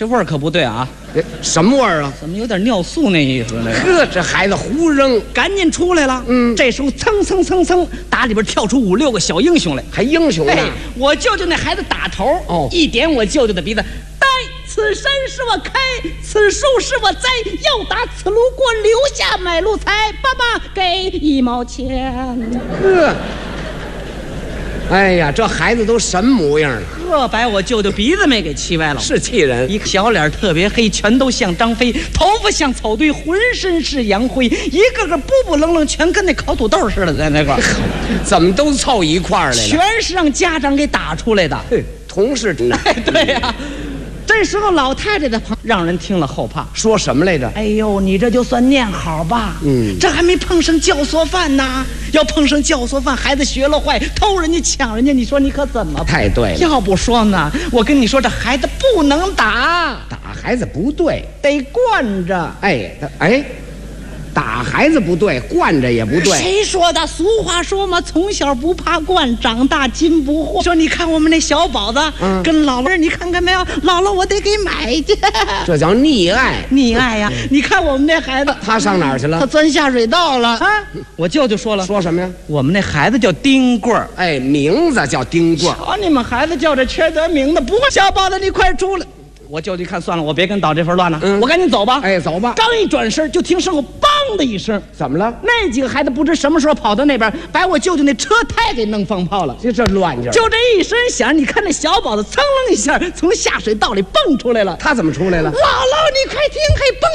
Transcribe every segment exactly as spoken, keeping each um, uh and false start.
这味儿可不对啊！ 什么味儿啊？ 怎么有点尿素那意思呢？ 呵，这孩子胡扔， 赶紧出来了。 嗯， 这时候蹭蹭蹭蹭，打里边跳出五六个小英雄来， 还英雄呢。 我舅舅那孩子打头，哦，一点我舅舅的鼻子，呆，此山是我开，此树是我栽，要打此路过，留下买路财，爸爸给一毛钱。 呵。哎呀，这孩子都什么模样了？ 呵，把我舅舅鼻子没给气歪了， 是气人。 一小脸特别黑，全都像张飞，头发像草堆，浑身是洋灰，一个个不不愣愣，全跟那烤土豆似的，在那块儿。 怎么都凑一块儿来了？ 全是让家长给打出来的。 同事呢？ 哎，对呀、啊。这时候老太太的旁让人听了后怕， 说什么来着？ 哎呦，你这就算念好吧， 嗯， 这还没碰上教唆犯呢。要碰上教唆犯，孩子学了坏，偷人家抢人家，你说你可怎么办？ 太对了。 要不说呢，我跟你说，这孩子不能打， 打孩子不对， 得惯着。 哎，哎。打孩子不对，惯着也不对。 谁说的？俗话说嘛，从小不怕惯，长大金不换。说你看我们那小宝子，嗯，跟姥姥，你看看没有？姥姥，我得给买去。 这叫溺爱， 溺爱呀！你看我们那孩子， 他上哪儿去了？ 他钻下水道了啊！我舅舅说了， 说什么呀？ 我们那孩子叫丁棍儿， 哎，名字叫丁棍儿。 瞧你们孩子叫这缺德名的，不会。小宝子，你快出来！我舅舅一看，算了，我别跟捣这份乱了，嗯，我赶紧走吧。 哎，走吧。 刚一转身，就听身后“梆”的一声， 怎么了？ 那几个孩子不知什么时候跑到那边，把我舅舅那车胎给弄放炮了。 这这乱劲儿！ 就这一声响，你看那小宝子噌楞一下从下水道里蹦出来了。 他怎么出来了？ 姥姥，你快听，嘿，蹦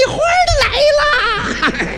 爆米花的来了！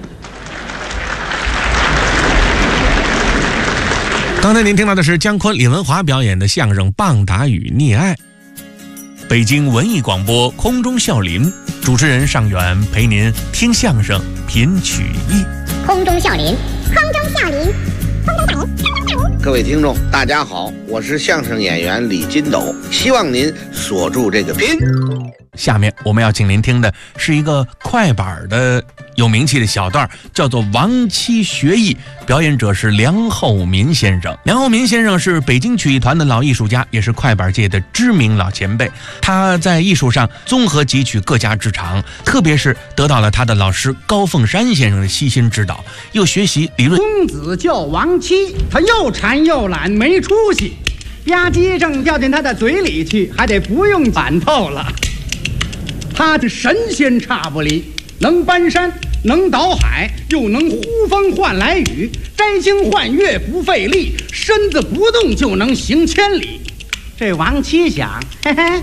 刚才您听到的是姜昆、李文华表演的相声《棒打与溺爱》。北京文艺广播空中笑林，主持人尚远陪您听相声品曲艺。 空中笑林，空中笑林，空中笑林，空中笑林。 各位听众，大家好，我是相声演员李金斗，希望您锁住这个频。 下面我们要请您听的是一个快板的有名气的小段，叫做《亡妻学艺》，表演者是梁厚民先生。梁厚民先生是北京曲艺团的老艺术家，也是快板界的知名老前辈。他在艺术上综合汲取各家之长，特别是得到了他的老师高凤山先生的悉心指导，又学习理论。 公子叫亡妻，他又馋又懒，没出息，吧唧正掉进他的嘴里去，还得不用板透了。他是神仙差不离，能搬山，能倒海，又能呼风唤来雨，摘星换月不费力，身子不动就能行千里。这王七想，嘿嘿，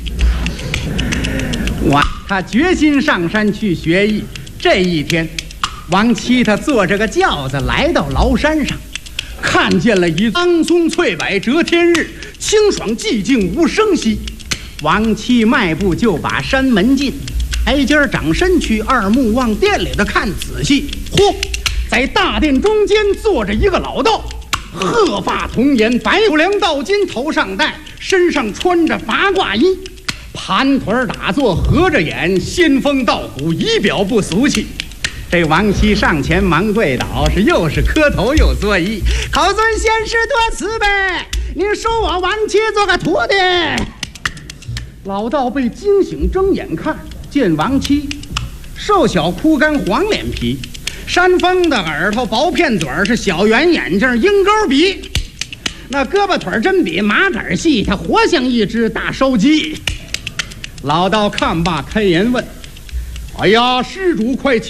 我他决心上山去学艺。这一天，王七他坐着个轿子来到崂山上，看见了一苍松翠柏遮天日，清爽寂静无声息。王七迈步就把山门进，挨家长身去，二目往店里头看仔细。嚯，在大殿中间坐着一个老道，鹤发童颜，白不良道巾头上戴，身上穿着八卦衣，盘腿打坐，合着眼，仙风道骨，仪表不俗气。这王七上前忙跪倒，是又是磕头又作揖：“口尊仙师多慈悲，您收我王七做个徒弟。”老道被惊醒，睁眼看见王七瘦小枯干，黄脸皮，山峰的耳朵，薄片嘴儿，是小圆眼睛，鹰钩鼻，那胳膊腿真比马杆细，他活像一只大烧鸡。老道看罢开言问：“哎呀，施主快请。”